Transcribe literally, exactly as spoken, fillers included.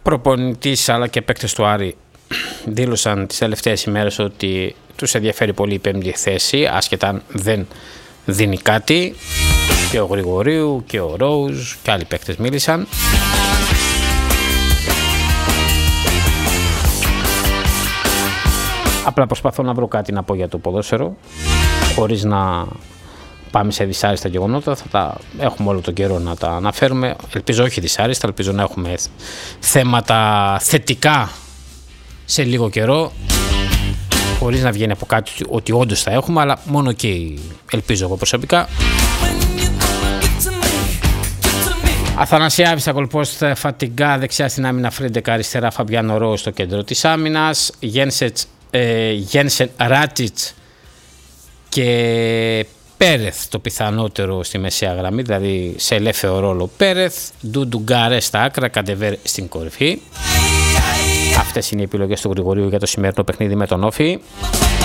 προπονητής αλλά και παίκτες του Άρη δήλωσαν τις τελευταίες ημέρες ότι τους ενδιαφέρει πολύ η πέμπτη θέση, άσχετα αν δεν δίνει κάτι. Και ο Γρηγορίου και ο Ρόουζ και άλλοι παίκτες μίλησαν. Απλά προσπαθώ να βρω κάτι να πω για το ποδόσφαιρο, χωρίς να πάμε σε δυσάρεστα γεγονότα. Θα τα έχουμε όλο τον καιρό να τα αναφέρουμε. Ελπίζω όχι δυσάρεστα, ελπίζω να έχουμε θέματα θετικά σε λίγο καιρό, χωρίς να βγαίνει από κάτι ότι όντως θα έχουμε, αλλά μόνο εκεί ελπίζω εγώ προσωπικά. Αθανασιάδης, Ακολπόστ, Φατιγκά δεξιά στην άμυνα, Φρίντεκ αριστερά, Φαμπιάνο Ρο στο κέντρο της άμυνας, Γένσεν Ράτσιτς και Πέρεθ το πιθανότερο στη μεσαία γραμμή, δηλαδή σε ελεύθερο ρόλο Πέρεθ, Ντούντου Γκαρέ στα άκρα, Καντεβέρ στην κορυφή. Αυτές είναι οι επιλογές του Γρηγορίου για το σημερινό παιχνίδι με τον Όφη.